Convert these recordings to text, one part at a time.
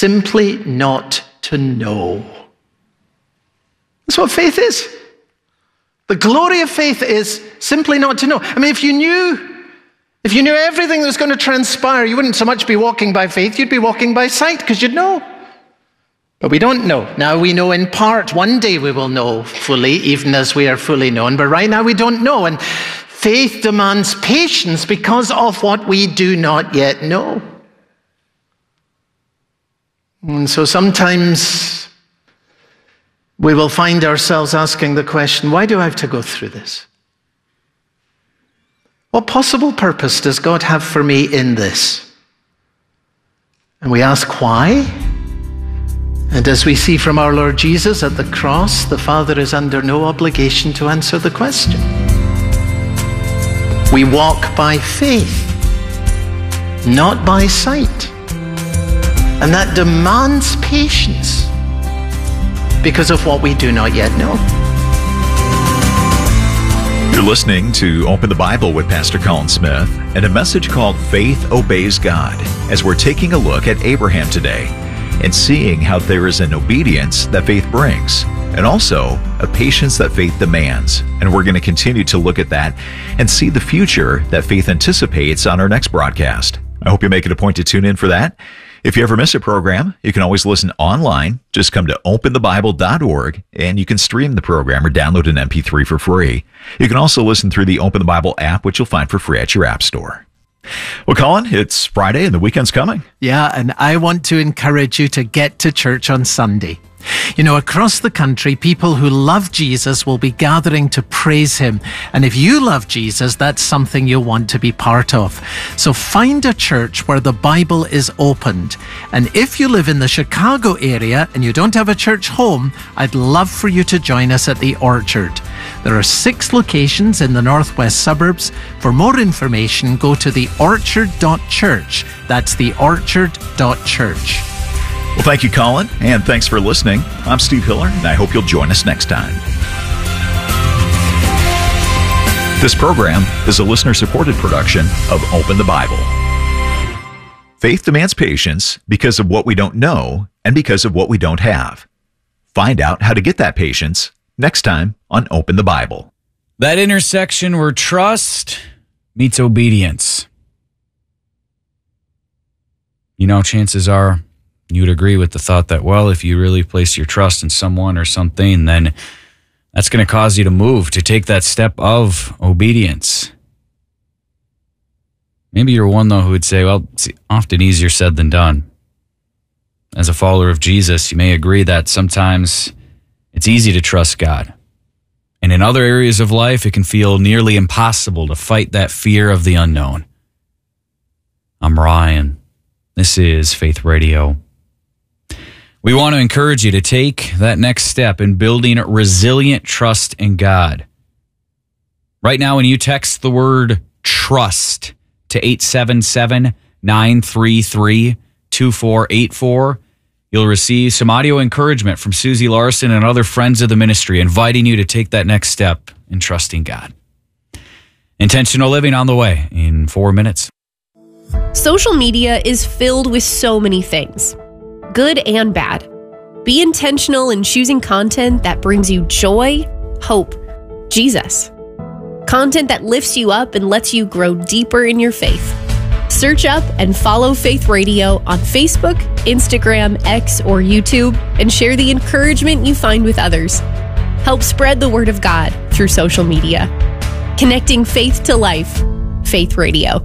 simply not to know. That's what faith is. The glory of faith is simply not to know. I mean, if you knew everything that was going to transpire, you wouldn't so much be walking by faith, you'd be walking by sight, because you'd know. But we don't know. Now we know in part. One day we will know fully, even as we are fully known. But right now we don't know. And faith demands patience because of what we do not yet know. And so sometimes we will find ourselves asking the question, why do I have to go through this? What possible purpose does God have for me in this? And we ask why? And as we see from our Lord Jesus at the cross, the Father is under no obligation to answer the question. We walk by faith, not by sight. And that demands patience because of what we do not yet know. You're listening to Open the Bible with Pastor Colin Smith and a message called Faith Obeys God, as we're taking a look at Abraham today and seeing how there is an obedience that faith brings and also a patience that faith demands. And we're going to continue to look at that and see the future that faith anticipates on our next broadcast. I hope you make it a point to tune in for that. If you ever miss a program, you can always listen online. Just come to openthebible.org and you can stream the program or download an MP3 for free. You can also listen through the Open the Bible app, which you'll find for free at your app store. Well, Colin, it's Friday and the weekend's coming. Yeah, and I want to encourage you to get to church on Sunday. You know, across the country, people who love Jesus will be gathering to praise him. And if you love Jesus, that's something you'll want to be part of. So find a church where the Bible is opened. And if you live in the Chicago area and you don't have a church home, I'd love for you to join us at the Orchard. There are 6 locations in the northwest suburbs. For more information, go to theorchard.church. That's theorchard.church. Well, thank you, Colin, and thanks for listening. I'm Steve Hiller, and I hope you'll join us next time. This program is a listener-supported production of Open the Bible. Faith demands patience because of what we don't know and because of what we don't have. Find out how to get that patience next time on Open the Bible. That intersection where trust meets obedience. You know, chances are you would agree with the thought that, well, if you really place your trust in someone or something, then that's going to cause you to move, to take that step of obedience. Maybe you're one, though, who would say, well, it's often easier said than done. As a follower of Jesus, you may agree that sometimes it's easy to trust God. And in other areas of life, it can feel nearly impossible to fight that fear of the unknown. I'm Ryan. This is Faith Radio. We want to encourage you to take that next step in building resilient trust in God. Right now, when you text the word trust to 877-933-2484, you'll receive some audio encouragement from Susie Larson and other friends of the ministry, inviting you to take that next step in trusting God. Intentional living on the way in 4 minutes. Social media is filled with so many things, good and bad. Be intentional in choosing content that brings you joy, hope, Jesus. Content that lifts you up and lets you grow deeper in your faith. Search up and follow Faith Radio on Facebook, Instagram, X, or YouTube, and share the encouragement you find with others. Help spread the word of God through social media. Connecting faith to life. Faith Radio.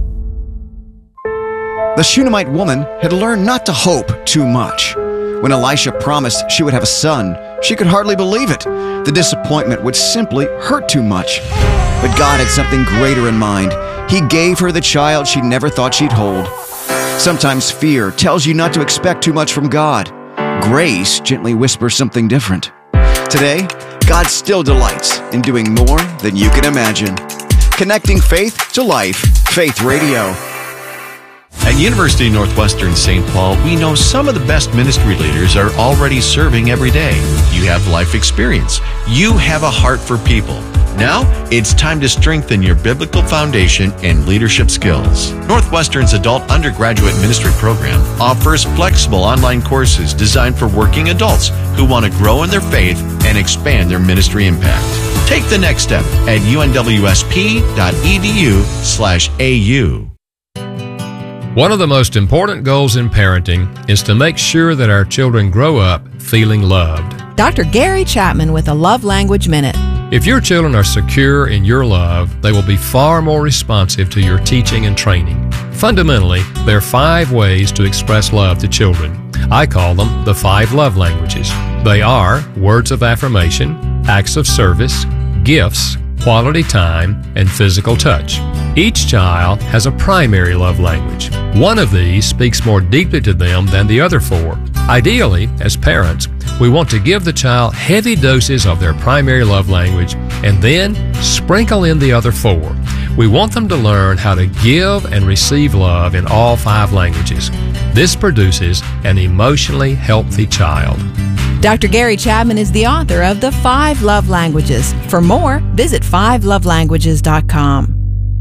The Shunammite woman had learned not to hope too much. When Elisha promised she would have a son, she could hardly believe it. The disappointment would simply hurt too much. But God had something greater in mind. He gave her the child she never thought she'd hold. Sometimes fear tells you not to expect too much from God. Grace gently whispers something different. Today, God still delights in doing more than you can imagine. Connecting faith to life. Faith Radio. At University of Northwestern St. Paul, we know some of the best ministry leaders are already serving every day. You have life experience. You have a heart for people. Now, it's time to strengthen your biblical foundation and leadership skills. Northwestern's Adult Undergraduate Ministry Program offers flexible online courses designed for working adults who want to grow in their faith and expand their ministry impact. Take the next step at unwsp.edu/AU. One of the most important goals in parenting is to make sure that our children grow up feeling loved. Dr. Gary Chapman with a Love Language Minute. If your children are secure in your love, they will be far more responsive to your teaching and training. Fundamentally, there are 5 ways to express love to children. I call them the 5 love languages. They are words of affirmation, acts of service, gifts, quality time, and physical touch. Each child has a primary love language. One of these speaks more deeply to them than the other 4. Ideally, as parents, we want to give the child heavy doses of their primary love language and then sprinkle in the other 4. We want them to learn how to give and receive love in all 5 languages. This produces an emotionally healthy child. Dr. Gary Chapman is the author of The 5 Love Languages. For more, visit 5lovelanguages.com.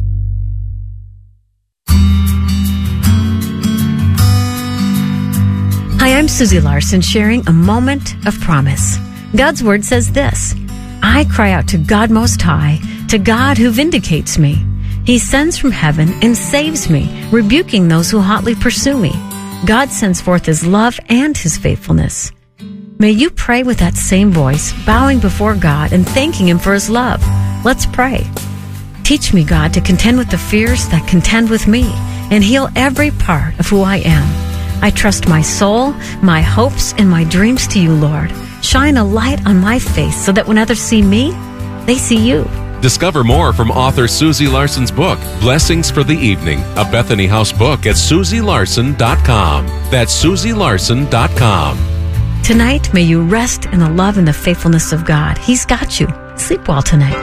Hi, I'm Susie Larson sharing a moment of promise. God's Word says this: I cry out to God Most High, to God who vindicates me. He sends from heaven and saves me, rebuking those who hotly pursue me. God sends forth His love and His faithfulness. May you pray with that same voice, bowing before God and thanking Him for His love. Let's pray. Teach me, God, to contend with the fears that contend with me and heal every part of who I am. I trust my soul, my hopes, and my dreams to you, Lord. Shine a light on my face so that when others see me, they see you. Discover more from author Susie Larson's book, Blessings for the Evening, a Bethany House book at SusieLarson.com. That's SusieLarson.com. Tonight, may you rest in the love and the faithfulness of God. He's got you. Sleep well tonight.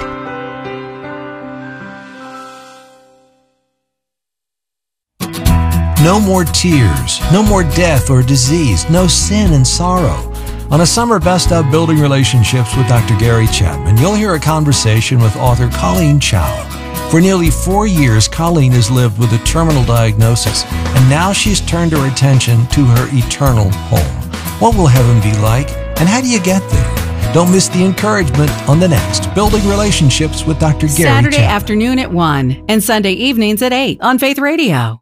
No more tears, no more death or disease, no sin and sorrow. On a summer best of Building Relationships with Dr. Gary Chapman, you'll hear a conversation with author Colleen Chow. For nearly 4 years, Colleen has lived with a terminal diagnosis, and now she's turned her attention to her eternal home. What will heaven be like, and how do you get there? Don't miss the encouragement on the next Building Relationships with Dr. Gary Saturday Chapman. afternoon at 1 and Sunday evenings at 8 on Faith Radio.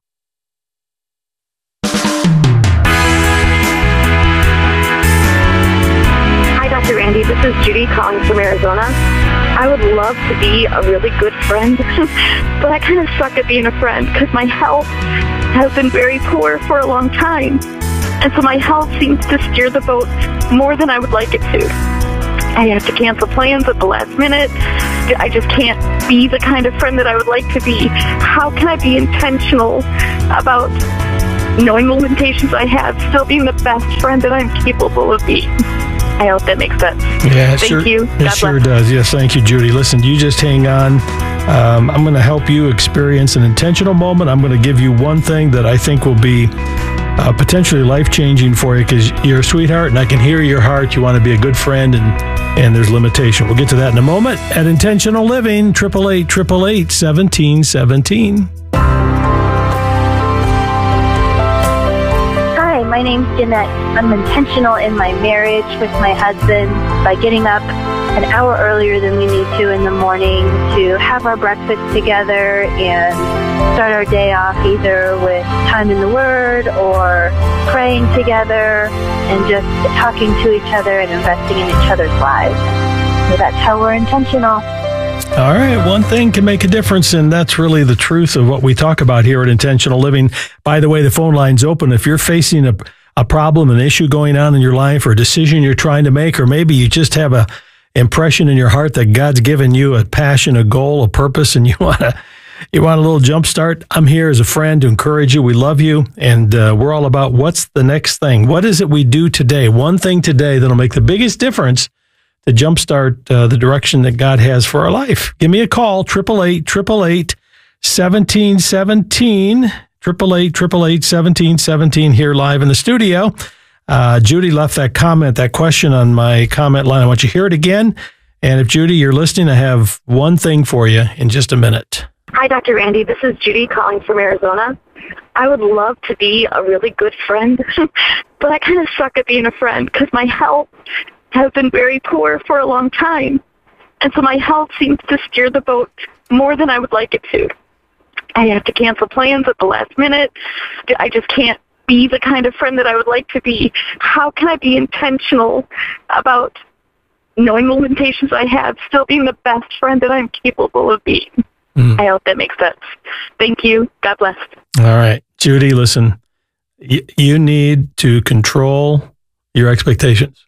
Dr. Randy, this is Judy calling from Arizona. I would love to be a really good friend, but I kind of suck at being a friend because my health has been very poor for a long time. And so my health seems to steer the boat more than I would like it to. I have to cancel plans at the last minute. I just can't be the kind of friend that I would like to be. How can I be intentional about knowing the limitations I have, still being the best friend that I'm capable of being? I hope that makes sense. Yeah, thank you. It sure does. Yes, thank you, Judy. Listen, you just hang on. I'm going to help you experience an intentional moment. I'm going to give you one thing that I think will be potentially life-changing for you because you're a sweetheart, and I can hear your heart. You want to be a good friend, and there's limitation. We'll get to that in a moment. At Intentional Living, 888-888-1717. My name's Jeanette. I'm intentional in my marriage with my husband by getting up an hour earlier than we need to in the morning to have our breakfast together and start our day off either with time in the Word or praying together and just talking to each other and investing in each other's lives. So that's how we're intentional. All right, one thing can make a difference, and that's really the truth of what we talk about here at Intentional Living. By the way, the phone line's open. If you're facing a problem, an issue going on in your life, or a decision you're trying to make, or maybe you just have a impression in your heart that God's given you a passion, a goal, a purpose, and you want a little jump start, I'm here as a friend to encourage you. We love you, and we're all about what's the next thing. What is it we do today? One thing today that'll make the biggest difference to jumpstart the direction that God has for our life. Give me a call, 888-888-1717, 888-888-1717 here live in the studio. Judy left that question on my comment line. I want you to hear it again And if Judy, you're listening, I have one thing for you in just a minute. Hi, Dr. Randy. This is Judy calling from Arizona. I would love to be a really good friend, but I kind of suck at being a friend because my health has been very poor for a long time. And so my health seems to steer the boat more than I would like it to. I have to cancel plans at the last minute. I just can't be the kind of friend that I would like to be. How can I be intentional about knowing the limitations I have, still being the best friend that I'm capable of being? I hope that makes sense. Thank you. God bless. All right. Judy, listen, you need to control your expectations.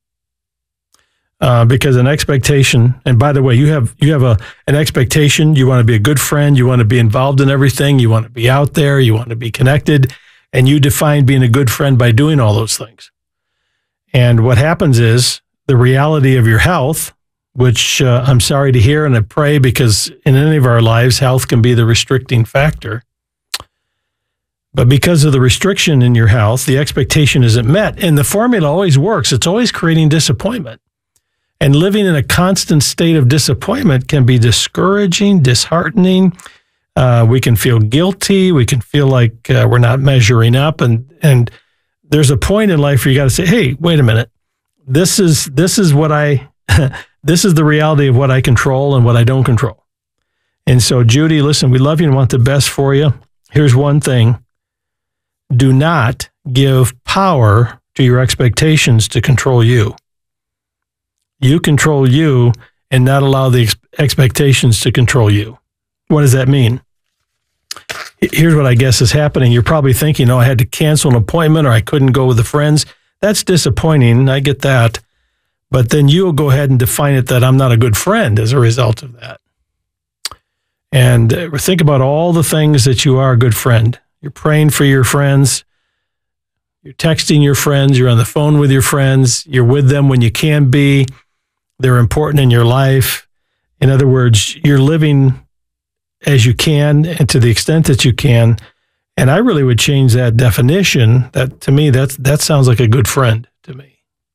Because an expectation, and by the way, you have an expectation. You want to be a good friend. You want to be involved in everything. You want to be out there. You want to be connected. And you define being a good friend by doing all those things. And what happens is the reality of your health, which I'm sorry to hear, and I pray, because in any of our lives, health can be the restricting factor. But because of the restriction in your health, the expectation isn't met. And the formula always works. It's always creating disappointment. And living in a constant state of disappointment can be discouraging, disheartening. We can feel guilty. We can feel like we're not measuring up. And there's a point in life where you got to say, hey, wait a minute. This is what this is the reality of what I control and what I don't control. And so, Judy, listen, we love you and want the best for you. Here's one thing. Do not give power to your expectations to control you. You control you and not allow the expectations to control you. What does that mean? Here's what I guess is happening. You're probably thinking, I had to cancel an appointment or I couldn't go with the friends. That's disappointing. I get that. But then you'll go ahead and define it that I'm not a good friend as a result of that. And think about all the things that you are a good friend. You're praying for your friends. You're texting your friends. You're on the phone with your friends. You're with them when you can be. They're important in your life. In other words, you're living as you can and to the extent that you can. And I really would change that definition. That to me, that sounds like a good friend to me.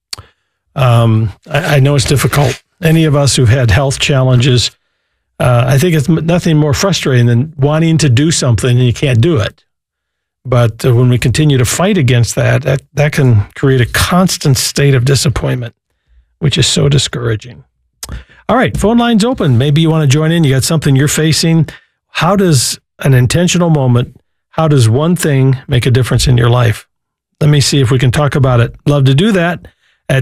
I know it's difficult. Any of us who've had health challenges, I think it's nothing more frustrating than wanting to do something and you can't do it. But when we continue to fight against that can create a constant state of disappointment, which is so discouraging. All right, phone line's open. Maybe you want to join in. You got something you're facing. How does an intentional moment, how does one thing make a difference in your life? Let me see if we can talk about it. Love to do that at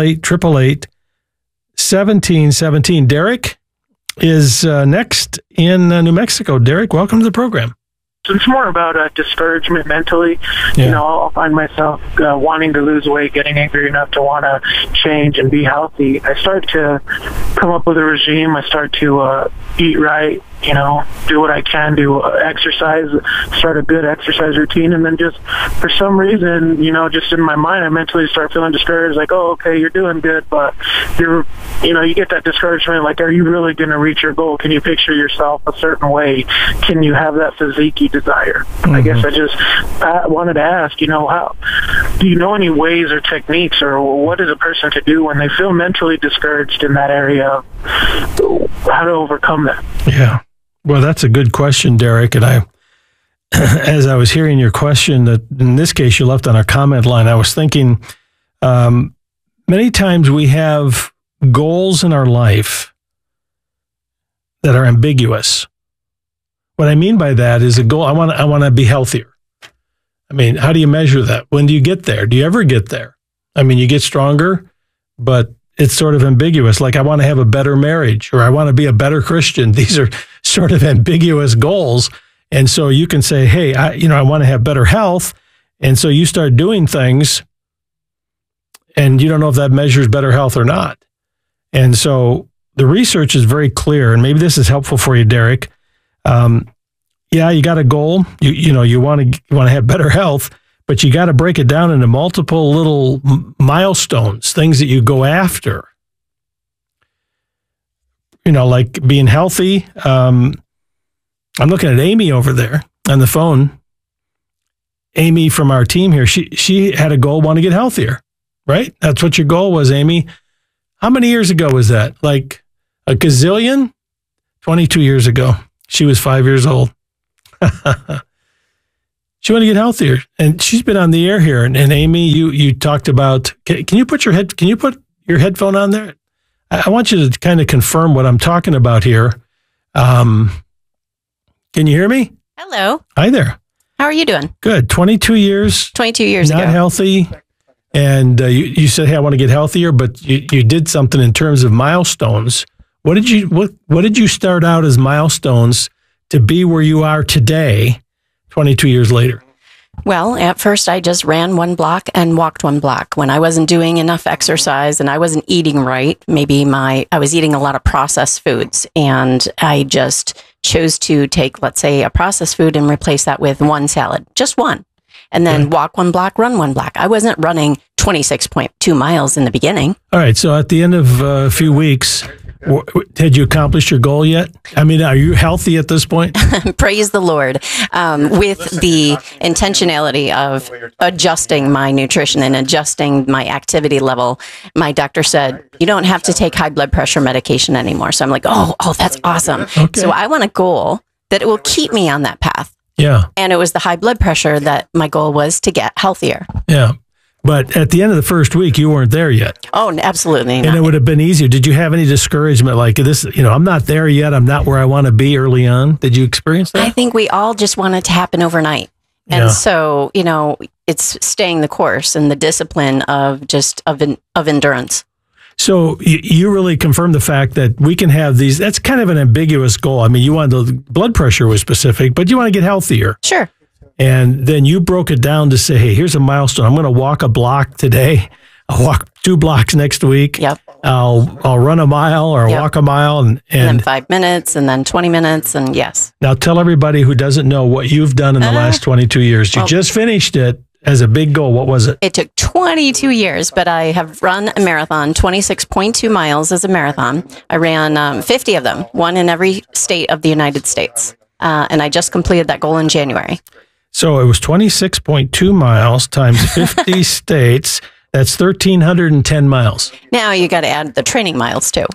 888-888-1717. Derek is next in New Mexico. Derek, welcome to the program. It's more about discouragement mentally. Yeah. I'll find myself wanting to lose weight, getting angry enough to want to change and be healthy. I start to come up with a regime. I start to eat right, do what I can, do exercise, start a good exercise routine, and then just for some reason, just in my mind, I mentally start feeling discouraged, like, oh, okay, you're doing good, but you get that discouragement, like, are you really going to reach your goal? Can you picture yourself a certain way? Can you have that physique you desire? Mm-hmm. I guess I just wanted to ask, how do you know any ways or techniques, or what is a person to do when they feel mentally discouraged in that area? How to overcome that? Yeah. Well, that's a good question, Derek. And as I was hearing your question, that in this case you left on our comment line, I was thinking many times we have goals in our life that are ambiguous. What I mean by that is a goal. I want to be healthier. I mean, how do you measure that? When do you get there? Do you ever get there? I mean, you get stronger, but it's sort of ambiguous. Like, I want to have a better marriage, or I want to be a better Christian. These are sort of ambiguous goals. And so you can say, hey, I want to have better health. And so you start doing things and you don't know if that measures better health or not. And so the research is very clear, and maybe this is helpful for you, Derek. Yeah, you got a goal. You want to have better health, but you got to break it down into multiple little milestones, things that you go after. Like being healthy. I'm looking at Amy over there on the phone. Amy from our team here, she had a goal, want to get healthier, right? That's what your goal was, Amy. How many years ago was that? Like a gazillion? 22 years ago. She was 5 years old. She wanted to get healthier, and she's been on the air here. And Amy, you talked about. Can you put your headphone on there? I want you to kind of confirm what I'm talking about here. Can you hear me? Hello. Hi there. How are you doing? Good. 22 years. 22 years ago. Not healthy. And you said, hey, I want to get healthier, but you did something in terms of milestones. What did you start out as milestones to be where you are today, 22 years later? Well, at first I just ran 1 block and walked 1 block. When I wasn't doing enough exercise and I wasn't eating right, I was eating a lot of processed foods, and I just chose to take, let's say, a processed food and replace that with 1 salad, just 1. And then walk 1 block, run 1 block. I wasn't running 26.2 miles in the beginning. All right. So at the end of a few weeks, had you accomplished your goal yet? I mean, are you healthy at this point? Praise the Lord. With the intentionality of adjusting my nutrition and adjusting my activity level, my doctor said, you don't have to take high blood pressure medication anymore. So I'm like, oh, that's awesome. Okay. So I want a goal that it will keep me on that path. Yeah. And it was the high blood pressure that my goal was to get healthier. Yeah. But at the end of the first week, you weren't there yet. Oh, absolutely not. And it would have been easier. Did you have any discouragement like this? I'm not there yet. I'm not where I want to be early on. Did you experience that? I think we all just want it to happen overnight. And so, it's staying the course and the discipline of endurance. So you really confirmed the fact that we can have these. That's kind of an ambiguous goal. I mean, you wanted the blood pressure was specific, but you want to get healthier. Sure. And then you broke it down to say, hey, here's a milestone. I'm going to walk a block today. I'll walk 2 blocks next week. Yep. I'll run a mile or walk a mile. And then 5 minutes and then 20 minutes. And yes. Now tell everybody who doesn't know what you've done in the last 22 years. You just finished it as a big goal. What was it? It took 22 years, but I have run a marathon, 26.2 miles as a marathon. I ran 50 of them, 1 in every state of the United States. And I just completed that goal in January. So it was 26.2 miles times 50 states. That's 1,310 miles. Now you got to add the training miles too.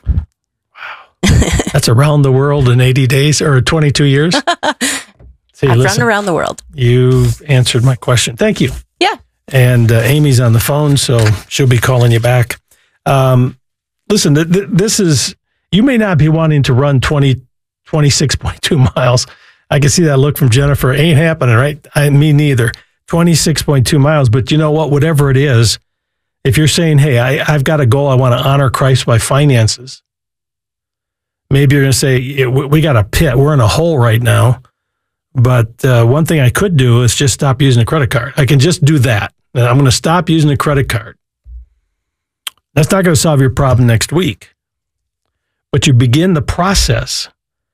Wow. That's around the world in 80 days or 22 years? See, I've run around the world. You've answered my question. Thank you. Yeah. And Amy's on the phone, so she'll be calling you back. Listen, this is, you may not be wanting to run 26.2 miles. I can see that look from Jennifer. Ain't happening, right? Me neither. 26.2 miles. But you know what? Whatever it is, if you're saying, hey, I've got a goal, I want to honor Christ by finances. Maybe you're going to say, we got a pit. We're in a hole right now. But one thing I could do is just stop using a credit card. I can just do that. And I'm going to stop using a credit card. That's not going to solve your problem next week. But you begin the process.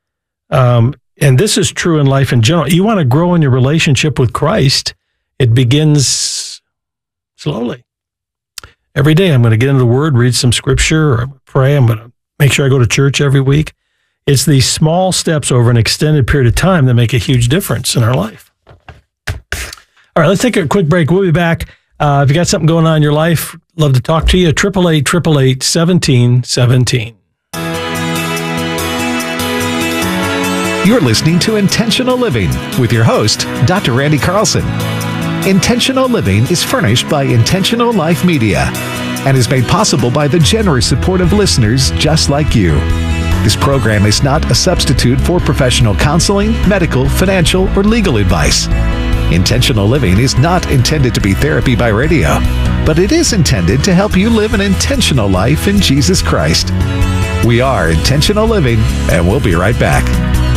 And this is true in life in general. You want to grow in your relationship with Christ, it begins slowly. Every day I'm going to get into the Word, read some scripture, or pray. I'm going to make sure I go to church every week. It's these small steps over an extended period of time that make a huge difference in our life. All right, let's take a quick break. We'll be back. If you got something going on in your life, love to talk to you. 888-888-1717. You're listening to Intentional Living with your host, Dr. Randy Carlson. Intentional Living is furnished by Intentional Life Media and is made possible by the generous support of listeners just like you. This program is not a substitute for professional counseling, medical, financial, or legal advice. Intentional Living is not intended to be therapy by radio, but it is intended to help you live an intentional life in Jesus Christ. We are Intentional Living, and we'll be right back.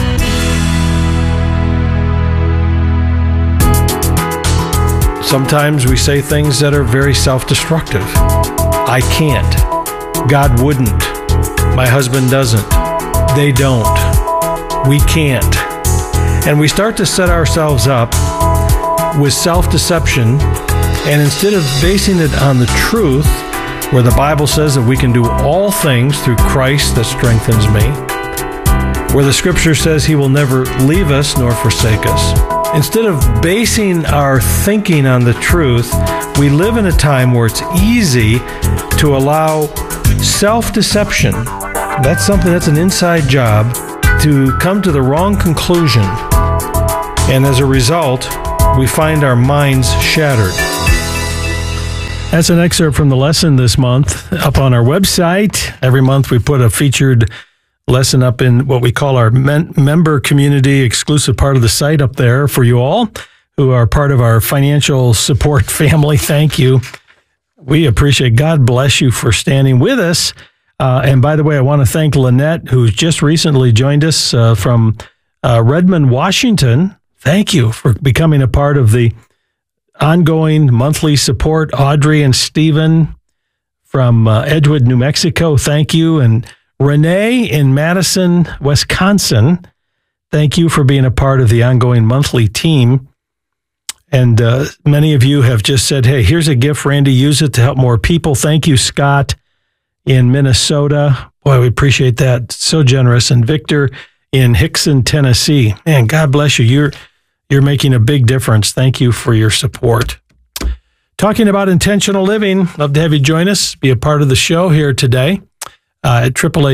Sometimes we say things that are very self-destructive. I can't. God wouldn't. My husband doesn't. They don't. We can't. And we start to set ourselves up with self-deception, and instead of basing it on the truth, where the Bible says that we can do all things through Christ that strengthens me, where the scripture says he will never leave us nor forsake us, instead of basing our thinking on the truth, we live in a time where it's easy to allow Self-deception. That's something that's an inside job to come to the wrong conclusion. And as a result, we find our minds shattered. That's an excerpt from the lesson this month up on our website. Every month we put a featured lesson up in what we call our member community exclusive part of the site up there for you all who are part of our financial support family. Thank you. We appreciate. God bless you for standing with us. And by the way, I want to thank Lynette, who's just recently joined us from Redmond, Washington. Thank you for becoming a part of the ongoing monthly support. Audrey and Stephen from Edgewood, New Mexico, thank you. And Renee in Madison, Wisconsin, thank you for being a part of the ongoing monthly team. And many of you have just said, hey, here's a gift, Randy, use it to help more people. Thank you, Scott in Minnesota. Boy, we appreciate that. So generous. And Victor in Hickson, Tennessee. Man, God bless you. You're making a big difference. Thank you for your support. Talking about intentional living, love to have you join us, be a part of the show here today at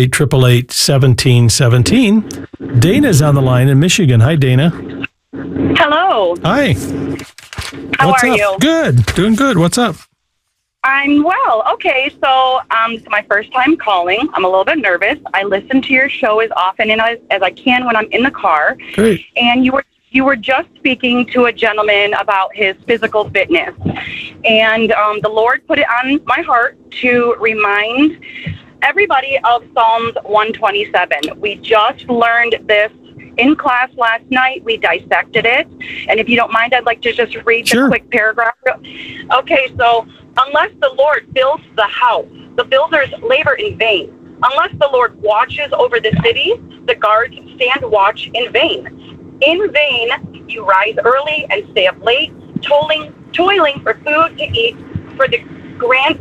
888-888-1717. Dana's on the line in Michigan. Hi, Dana. Hello. Hi. How are you? Good. Doing good. What's up? I'm well. Okay, so it's my first time calling. I'm a little bit nervous. I listen to your show as often as I can when I'm in the car. Great. And you were just speaking to a gentleman about his physical fitness. And the Lord put it on my heart to remind everybody of Psalms 127. We just learned this in class last night. We dissected it. And if you don't mind, I'd like to just read the quick paragraph. Okay, so unless the Lord builds the house, the builders labor in vain. Unless the Lord watches over the city, the guards stand watch in vain. In vain, you rise early and stay up late, toiling for food to eat, for he grants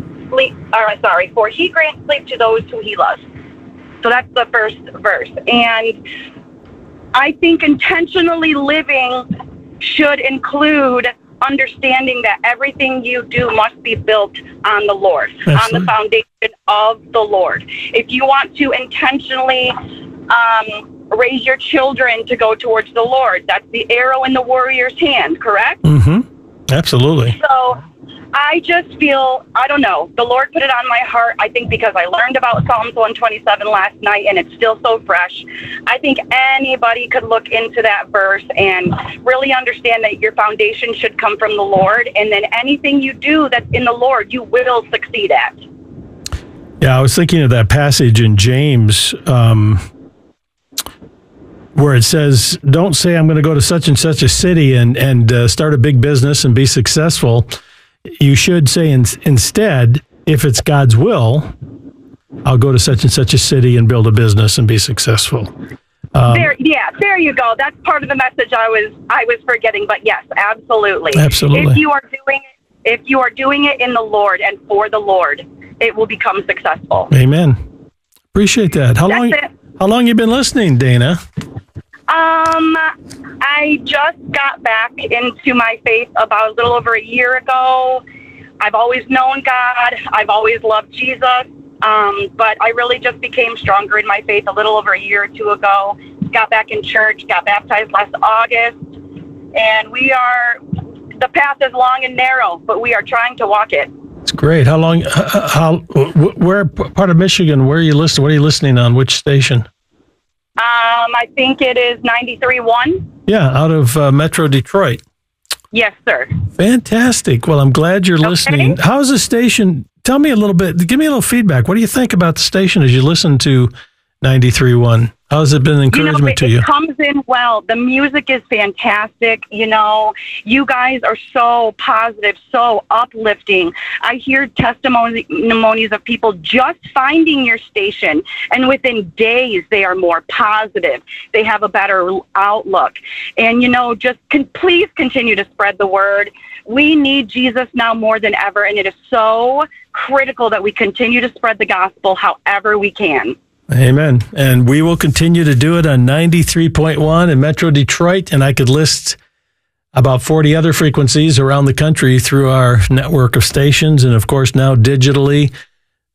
sleep to those who he loves. So that's the first verse. And I think intentionally living should include understanding that everything you do must be built on the Lord, on the foundation of the Lord. If you want to intentionally raise your children to go towards the Lord, that's the arrow in the warrior's hand, correct? Mm-hmm. Absolutely. So I just feel, I don't know, the Lord put it on my heart, I think because I learned about Psalms 127 last night and it's still so fresh. I think anybody could look into that verse and really understand that your foundation should come from the Lord, and then anything you do that's in the Lord, you will succeed at. Yeah, I was thinking of that passage in James where it says, don't say I'm going to go to such and such a city and start a big business and be successful. You should say instead, if it's God's will, I'll go to such and such a city and build a business and be successful. There you go. That's part of the message I was forgetting. But yes, absolutely. Absolutely. If you are doing it in the Lord and for the Lord, it will become successful. Amen. Appreciate that. How long you been listening, Dana? I just got back into my faith about a little over a year ago. I've always known God. I've always loved Jesus. But I really just became stronger in my faith a little over a year or two ago. Got back in church, got baptized last August. And the path is long and narrow, but we are trying to walk it. It's great. How long, where part of Michigan, where are you listening? What are you listening on? Which station? I think it is 93.1. Yeah, out of Metro Detroit. Yes, sir. Fantastic. Well, I'm glad you're listening. How's the station? Tell me a little bit. Give me a little feedback. What do you think about the station as you listen to 93.1? How has it been an encouragement to you? It comes in well. The music is fantastic. You know, you guys are so positive, so uplifting. I hear testimonies of people just finding your station, and within days they are more positive. They have a better outlook. And, you know, please continue to spread the word. We need Jesus now more than ever, and it is so critical that we continue to spread the gospel however we can. Amen. And we will continue to do it on 93.1 in Metro Detroit. And I could list about 40 other frequencies around the country through our network of stations. And of course, now digitally,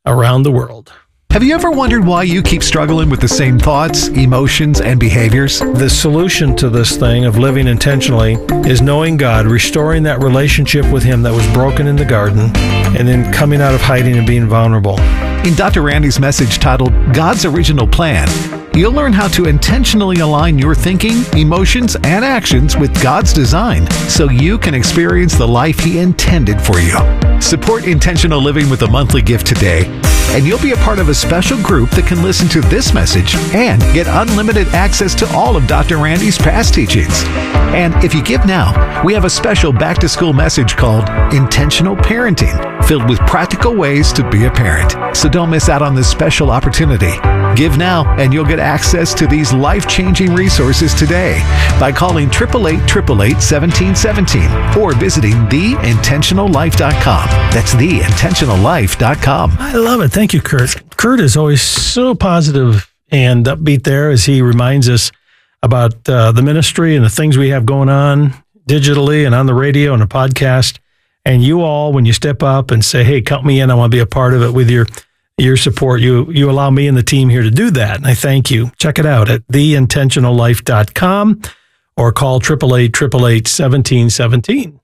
around the world. Have you ever wondered why you keep struggling with the same thoughts, emotions, and behaviors? The solution to this thing of living intentionally is knowing God, restoring that relationship with Him that was broken in the garden, and then coming out of hiding and being vulnerable. In Dr. Randy's message titled God's Original Plan, you'll learn how to intentionally align your thinking, emotions, and actions with God's design so you can experience the life He intended for you. Support intentional living with a monthly gift today, and you'll be a part of a special group that can listen to this message and get unlimited access to all of Dr. Randy's past teachings. And if you give now, we have a special back-to-school message called Intentional Parenting, filled with practical ways to be a parent. So don't miss out on this special opportunity. Give now, and you'll get access to these life-changing resources today by calling 888-888-1717 or visiting theintentionallife.com. That's theintentionallife.com. I love it. Thank you, Kurt. Kurt is always so positive and upbeat there as he reminds us about the ministry and the things we have going on digitally and on the radio and the podcast. And you all, when you step up and say, hey, count me in, I want to be a part of it with your support, you allow me and the team here to do that. And I thank you. Check it out at theintentionallife.com or call 888-888-1717.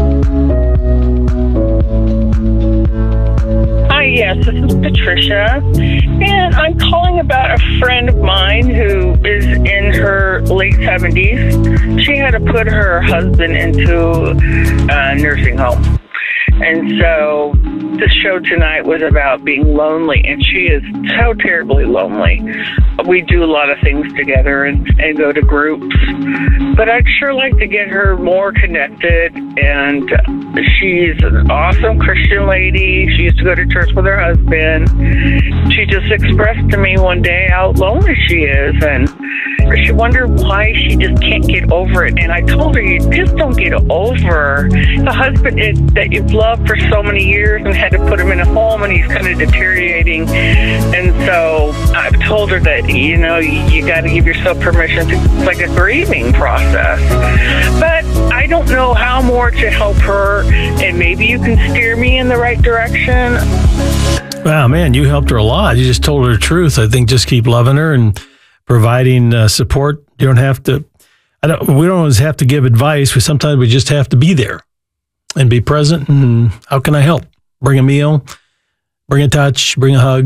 Hi, yes, this is Patricia, and I'm calling about a friend of mine who is in her late 70s. She had to put her husband into a nursing home. And so the show tonight was about being lonely, and she is so terribly lonely. We do a lot of things together and go to groups, but I'd sure like to get her more connected, and she's an awesome Christian lady. She used to go to church with her husband. She just expressed to me one day how lonely she is, and she wondered why she just can't get over it. And I told her, you just don't get over the husband that you've loved for so many years and had to put him in a home, and he's kind of deteriorating. And so I've told her that, you know, you got to give yourself permission to, it's like a grieving process. But I don't know how more to help her, and maybe you can steer me in the right direction. Wow, man, you helped her a lot. You just told her the truth. I think just keep loving her and providing support. You don't have to, we don't always have to give advice. Sometimes we just have to be there and be present. And how can I help? Bring a meal, bring a touch, bring a hug,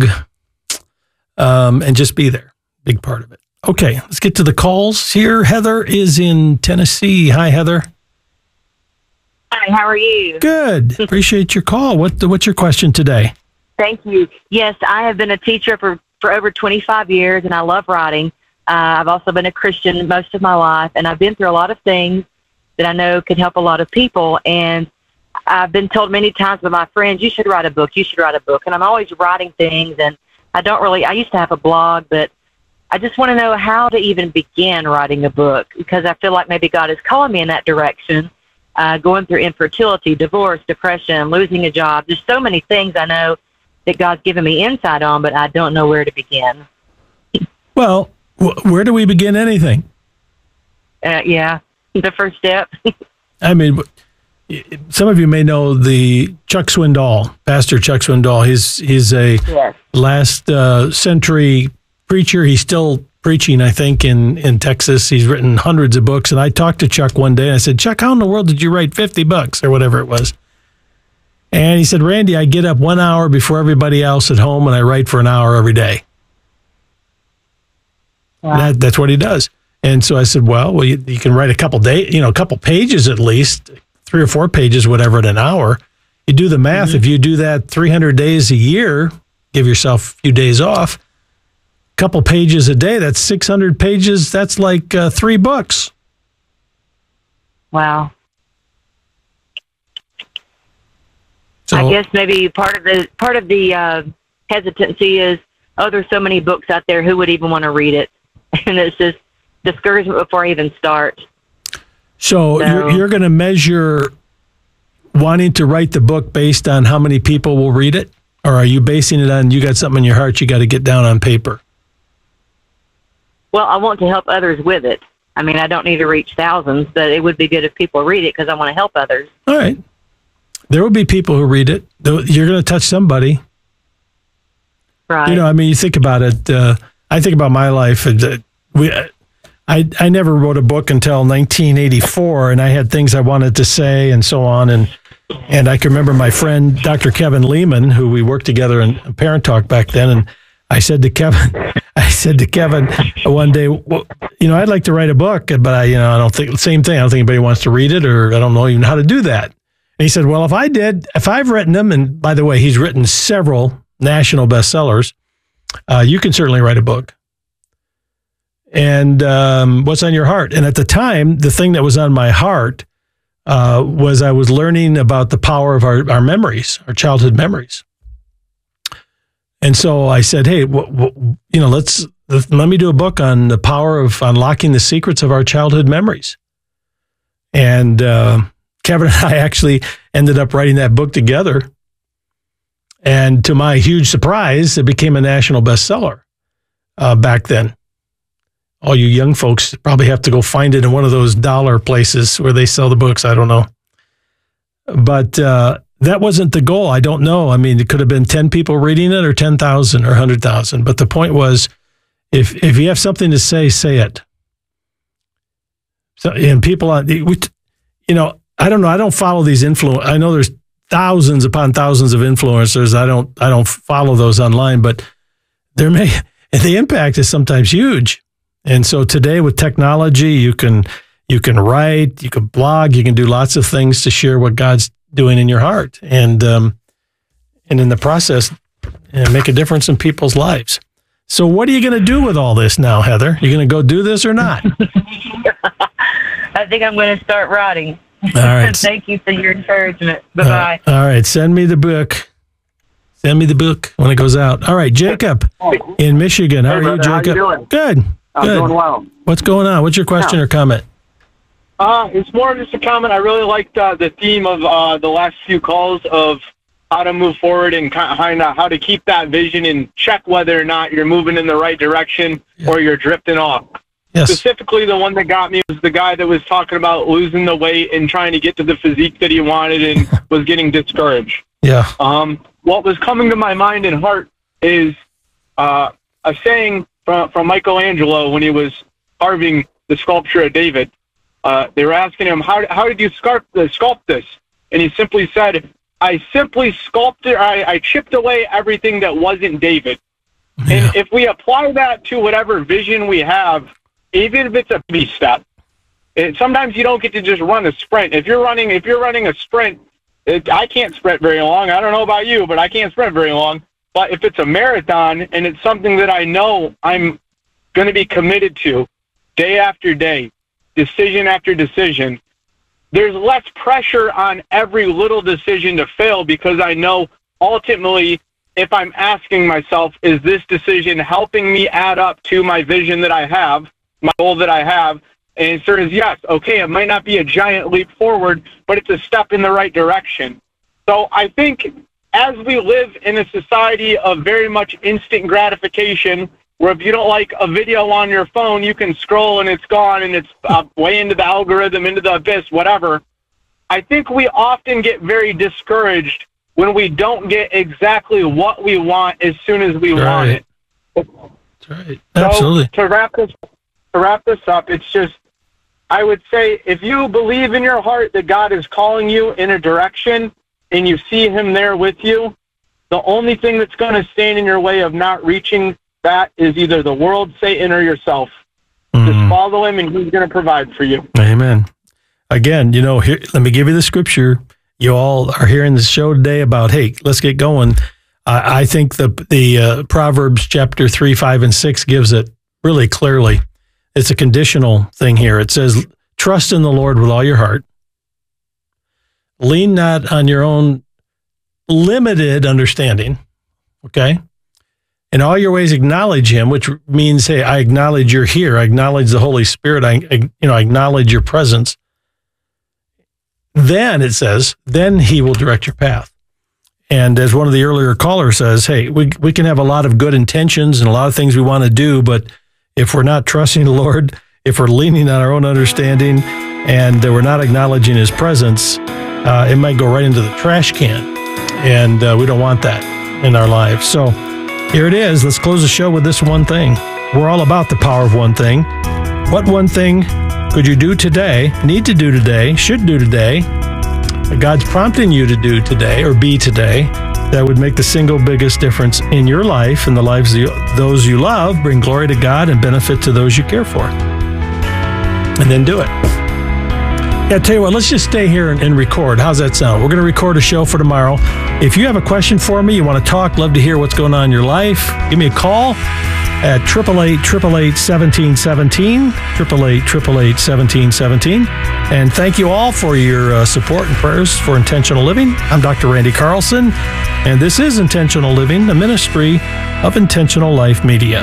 and just be there. Big part of it. Okay, let's get to the calls here. Heather is in Tennessee. Hi, Heather. Hi, how are you? Good. Appreciate your call. What's your question today? Thank you. Yes, I have been a teacher for over 25 years, and I love writing. I've also been a Christian most of my life, and I've been through a lot of things that I know could help a lot of people. And I've been told many times by my friends, you should write a book, you should write a book. And I'm always writing things, and I used to have a blog, but I just want to know how to even begin writing a book, because I feel like maybe God is calling me in that direction, going through infertility, divorce, depression, losing a job. There's so many things I know that God's given me insight on, but I don't know where to begin. Well, where do we begin anything? Yeah, the first step. I mean, some of you may know the Chuck Swindoll, Pastor Chuck Swindoll. He's a last century preacher. He's still preaching, I think, in Texas. He's written hundreds of books. And I talked to Chuck one day, and I said, Chuck, how in the world did you write 50 books or whatever it was? And he said, Randy, I get up 1 hour before everybody else at home, and I write for an hour every day. Wow. That's what he does. And so I said, well, you can write a couple pages at least, 3 or 4 pages, whatever, in an hour. You do the math. If you do that 300 days a year, give yourself a few days off, couple pages a day, that's 600 pages. That's like 3 books. Wow. So, I guess maybe part of the hesitancy is, there's so many books out there. Who would even want to read it? And it's just discouragement before I even start. So you're going to measure wanting to write the book based on how many people will read it? Or are you basing it on you got something in your heart you got to get down on paper? Well, I want to help others with it. I mean, I don't need to reach thousands, but it would be good if people read it because I want to help others. All right. There will be people who read it. You're going to touch somebody. Right. You know, I mean, you think about it. I think about my life. I never wrote a book until 1984, and I had things I wanted to say and so on. And I can remember my friend, Dr. Kevin Lehman, who we worked together in Parent Talk back then. And I said to Kevin one day, well, you know, I'd like to write a book, but I don't think same thing. I don't think anybody wants to read it, or I don't know even how to do that. And he said, well, if I've written them, and by the way, he's written several national bestsellers, you can certainly write a book. And what's on your heart? And at the time, the thing that was on my heart was I was learning about the power of our memories, our childhood memories. And so I said, hey, let me do a book on the power of unlocking the secrets of our childhood memories. And Kevin and I actually ended up writing that book together. And to my huge surprise, it became a national bestseller back then. All you young folks probably have to go find it in one of those dollar places where they sell the books. I don't know. But that wasn't the goal. I don't know. I mean, it could have been 10 people reading it or 10,000 or 100,000. But the point was, if you have something to say, say it. So, and people, I don't know. I don't follow these influencers. I know there's thousands upon thousands of influencers. I don't follow those online, but the impact is sometimes huge. And so today with technology, you can write, you can blog, you can do lots of things to share what God's doing in your heart, and in the process, make a difference in people's lives. So what are you going to do with all this now, Heather? You going to go do this or not? I think I'm going to start writing. All right. Thank you for your encouragement. Bye-bye. All right. Send me the book. Send me the book when it goes out. All right. Jacob in Michigan. How are you, Jacob? How you doing? Good. I'm doing well. What's going on? What's your question or comment? It's more of just a comment. I really liked the theme of the last few calls of how to move forward and kind of how to keep that vision and check whether or not you're moving in the right direction or you're drifting off. Yes. Specifically, the one that got me was the guy that was talking about losing the weight and trying to get to the physique that he wanted and was getting discouraged. Yeah. What was coming to my mind and heart is a saying from Michelangelo when he was carving the sculpture of David. They were asking him, how did you sculpt this? And he simply said, I simply sculpted, I chipped away everything that wasn't David. Yeah. And if we apply that to whatever vision we have, even if it's a baby step, sometimes you don't get to just run a sprint. If you're running a sprint, I can't sprint very long. I don't know about you, but I can't sprint very long. But if it's a marathon and it's something that I know I'm going to be committed to day after day, decision after decision, there's less pressure on every little decision to fail because I know ultimately if I'm asking myself, is this decision helping me add up to my vision that I have, my goal that I have? And the answer is yes. Okay, it might not be a giant leap forward, but it's a step in the right direction. So I think as we live in a society of very much instant gratification, where if you don't like a video on your phone, you can scroll and it's gone and it's way into the algorithm, into the abyss, whatever. I think we often get very discouraged when we don't get exactly what we want as soon as we want it. That's right. Absolutely. So to wrap this up, it's just, I would say if you believe in your heart that God is calling you in a direction and you see him there with you, the only thing that's going to stand in your way of not reaching that is either the world, Satan, or yourself. Just follow him, and he's going to provide for you. Amen. Again, here, let me give you the scripture. You all are hearing the show today about, hey, let's get going. I think the Proverbs chapter 3, 5, and 6 gives it really clearly. It's a conditional thing here. It says, trust in the Lord with all your heart. Lean not on your own limited understanding. Okay? In all your ways, acknowledge him, which means, hey, I acknowledge you're here. I acknowledge the Holy Spirit. I acknowledge your presence. Then it says, then he will direct your path. And as one of the earlier callers says, hey, we can have a lot of good intentions and a lot of things we want to do, but if we're not trusting the Lord, if we're leaning on our own understanding and we're not acknowledging his presence, it might go right into the trash can. And we don't want that in our lives. So Here it is. Let's close the show with this one thing. We're all about the power of one thing. What one thing could you do today, need to do today, should do today, that God's prompting you to do today or be today, that would make the single biggest difference in your life and the lives of those you love, bring glory to God and benefit to those you care for? And then do it. Yeah, tell you what, let's just stay here and record. How's that sound? We're going to record a show for tomorrow. If you have a question for me, you want to talk, love to hear what's going on in your life, give me a call at 888-888-1717, 888-888-1717. And thank you all for your support and prayers for Intentional Living. I'm Dr. Randy Carlson, and this is Intentional Living, a ministry of Intentional Life Media.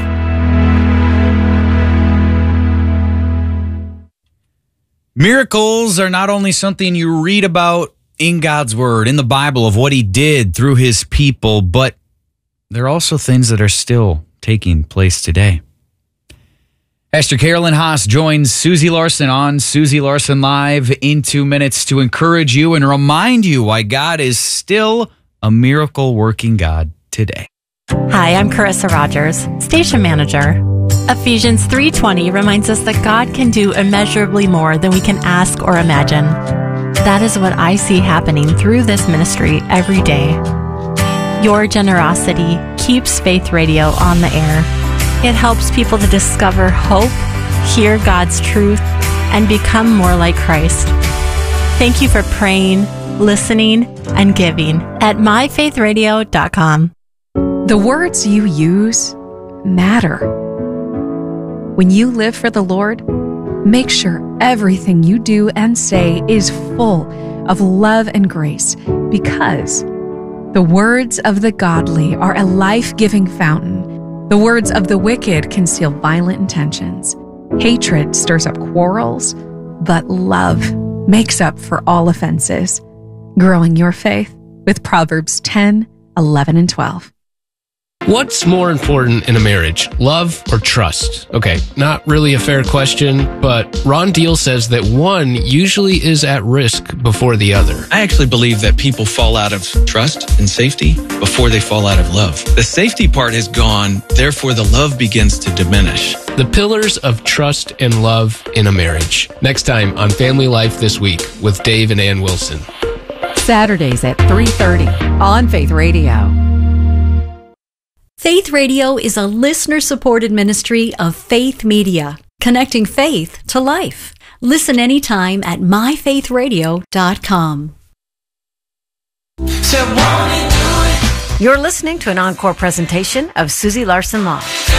Miracles are not only something you read about in God's Word, in the Bible, of what He did through His people, but they're also things that are still taking place today. Pastor Carolyn Haas joins Susie Larson on Susie Larson Live in 2 minutes to encourage you and remind you why God is still a miracle-working God today. Hi, I'm Carissa Rogers, station manager. Ephesians 3:20 reminds us that God can do immeasurably more than we can ask or imagine. That is what I see happening through this ministry every day. Your generosity keeps Faith Radio on the air. It helps people to discover hope, hear God's truth, and become more like Christ. Thank you for praying, listening, and giving at myfaithradio.com. The words you use matter. When you live for the Lord, make sure everything you do and say is full of love and grace, because the words of the godly are a life-giving fountain. The words of the wicked conceal violent intentions. Hatred stirs up quarrels, but love makes up for all offenses. Growing your faith with Proverbs 10, 11, and 12. What's more important in a marriage, love or trust? Okay, not really a fair question, but Ron Deal says that one usually is at risk before the other. I actually believe that people fall out of trust and safety before they fall out of love. The safety part is gone, therefore the love begins to diminish. The pillars of trust and love in a marriage. Next time on Family Life This Week with Dave and Ann Wilson. Saturdays at 3:30 on Faith Radio. Faith Radio is a listener-supported ministry of Faith Media, connecting faith to life. Listen anytime at myfaithradio.com. You're listening to an encore presentation of Susie Larson Live.